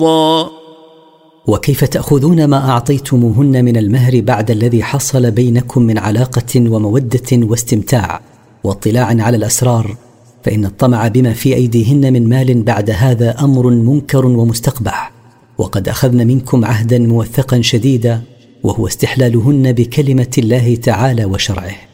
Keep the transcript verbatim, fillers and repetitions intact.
وكيف تأخذون ما أعطيتموهن من المهر بعد الذي حصل بينكم من علاقة ومودة واستمتاع واطلاع على الأسرار؟ فإن الطمع بما في أيديهن من مال بعد هذا أمر منكر ومستقبح، وقد أخذن منكم عهدا موثقا شديدا، وهو استحلالهن بكلمة الله تعالى وشرعه.